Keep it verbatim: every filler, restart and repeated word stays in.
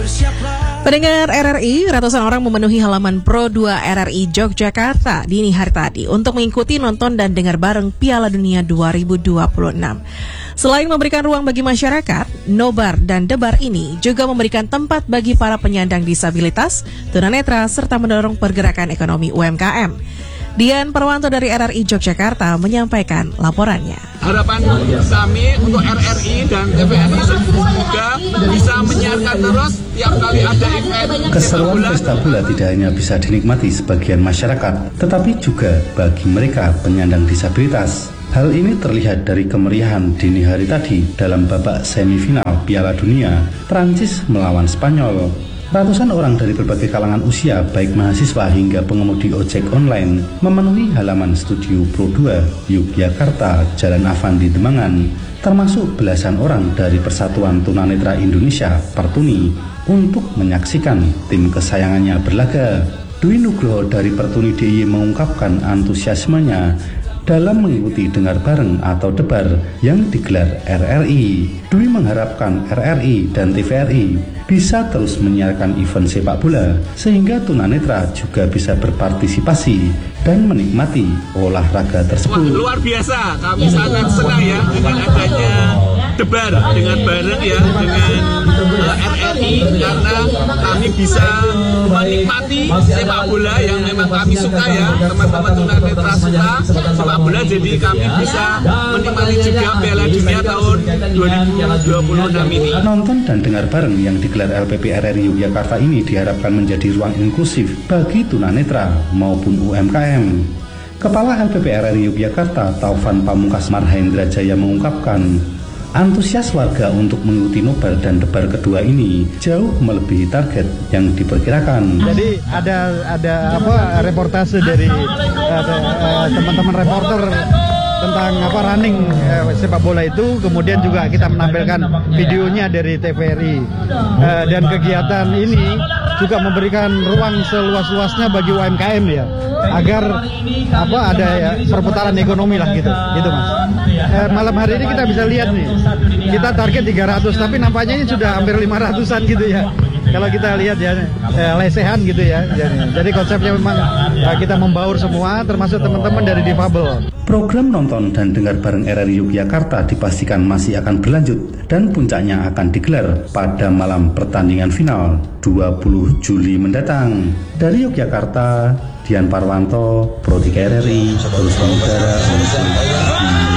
Pendengar R R I, ratusan orang memenuhi halaman Pro dua R R I Yogyakarta dini hari tadi untuk mengikuti nonton dan dengar bareng Piala Dunia dua ribu dua puluh enam. Selain memberikan ruang bagi masyarakat, nobar dan debar ini juga memberikan tempat bagi para penyandang disabilitas, tunanetra, serta mendorong pergerakan ekonomi U M K M. Dian Parwanto dari R R I Yogyakarta menyampaikan laporannya. Harapan kami untuk R R I dan T V R I semoga bisa menyiarkan terus tiap kali ada event. Keseruan pesta bola tidak hanya bisa dinikmati sebagian masyarakat, tetapi juga bagi mereka penyandang disabilitas. Hal ini terlihat dari kemeriahan dini hari tadi dalam babak semifinal Piala Dunia Prancis melawan Spanyol. Ratusan orang dari berbagai kalangan usia, baik mahasiswa hingga pengemudi ojek online, memenuhi halaman studio Pro dua Yogyakarta, Jalan Avandi Demangan, termasuk belasan orang dari Persatuan Tunanetra Indonesia, Pertuni, untuk menyaksikan tim kesayangannya berlaga. Dwi Nugroho dari Pertuni D I Y mengungkapkan antusiasmenya dalam mengikuti dengar bareng atau debar yang digelar R R I. Dwi mengharapkan R R I dan T V R I bisa terus menyiarkan event sepak bola sehingga tunanetra juga bisa berpartisipasi dan menikmati olahraga tersebut. Wah, luar biasa, kami sangat senang ya dengan adanya debar dengan bareng ya dengan uh, R R I karena kami bisa menikmati sepak bola yang memang kami suka ya, teman-teman tunanetra suka sepak bola, jadi kami bisa menikmati juga Piala Dunia tahun dua ribu dua puluh enam ini. Nonton dan dengar bareng yang digelar L P P R R I Yogyakarta ini diharapkan menjadi ruang inklusif bagi tunanetra maupun U M K M. Kepala L P P R R I Yogyakarta, Taufan Pamungkas Marhendra Jaya mengungkapkan, antusias warga untuk mengikuti nobar dan debar kedua ini jauh melebihi target yang diperkirakan. Jadi ada ada apa reportase dari uh, teman-teman reporter tentang apa running uh, sepak bola itu, kemudian juga kita menampilkan videonya dari T V R I uh, dan kegiatan ini juga memberikan ruang seluas-luasnya bagi U M K M ya, agar apa ada ya perputaran ekonomi lah gitu, gitu mas. Eh, malam hari ini kita bisa lihat nih, kita target tiga ratus, tapi nampaknya ini sudah hampir lima ratusan gitu ya. Kalau kita lihat ya, eh, lesehan gitu ya. Jadi, jadi konsepnya memang eh, kita membaur semua, termasuk teman-teman dari difabel. Program nonton dan dengar bareng R R I Yogyakarta dipastikan masih akan berlanjut dan puncaknya akan digelar pada malam pertandingan final dua puluh Juli mendatang. Dari Yogyakarta, Dian Parwanto, Pro tiga R R I, terus mengudara.